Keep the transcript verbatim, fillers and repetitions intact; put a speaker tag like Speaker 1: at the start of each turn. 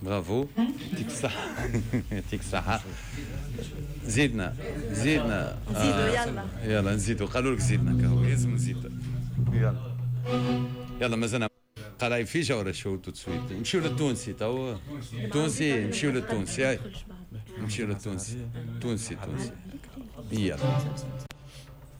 Speaker 1: برافو، يعطيك الصحة. يعطيك الصحة. زيدنا زيدنا
Speaker 2: نزيدوا يلا
Speaker 1: يلا نزيدوا، قالوا لك زيدنا كهو لازم نزيد. يلا يلا مازال قراي في جورة شو تسويت. نمشيو للتونسي تو. تونسي نمشيو للتونسي. نمشيو للتونسي. تونسي تونسي يلا.